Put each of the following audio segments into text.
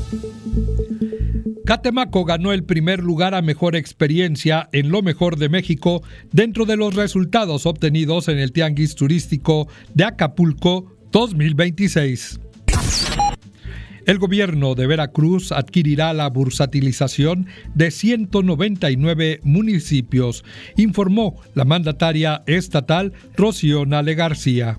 Catemaco ganó el primer lugar a mejor experiencia en lo mejor de México dentro de los resultados obtenidos en el Tianguis Turístico de Acapulco 2026. El gobierno de Veracruz adquirirá la bursatilización de 199 municipios, informó la mandataria estatal Rocío Nale García.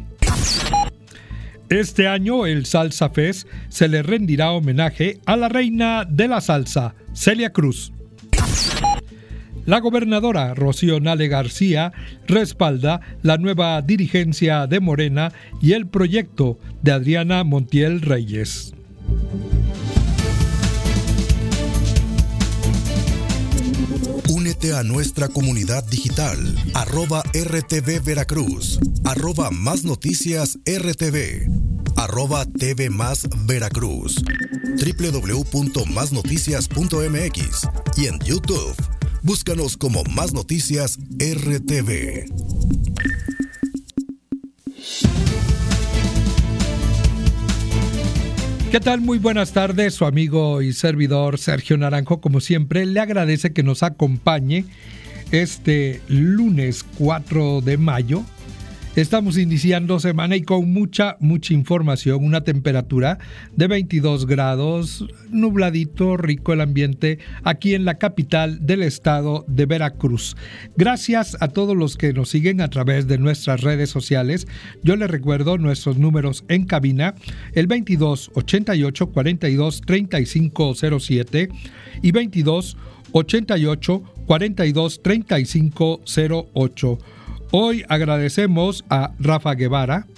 Este año el Salsa Fest se le rendirá homenaje a la reina de la salsa, Celia Cruz. La gobernadora Rocío Nale García respalda la nueva dirigencia de Morena y el proyecto de Adriana Montiel Reyes. Únete a nuestra comunidad digital, @RTV Veracruz, @Más Noticias RTV, @TV Más Veracruz, www.masnoticias.mx y en YouTube. Búscanos como Más Noticias RTV. ¿Qué tal? Muy buenas tardes, su amigo y servidor Sergio Naranjo, como siempre, le agradece que nos acompañe este lunes 4 de mayo. Estamos iniciando semana y con mucha información, una temperatura de 22 grados, nubladito, rico el ambiente aquí en la capital del estado de Veracruz. Gracias a todos los que nos siguen a través de nuestras redes sociales. Yo les recuerdo nuestros números en cabina, el 22 88 42 35 07 y 22 88 42 35 08. Hoy agradecemos a Rafa Guevara,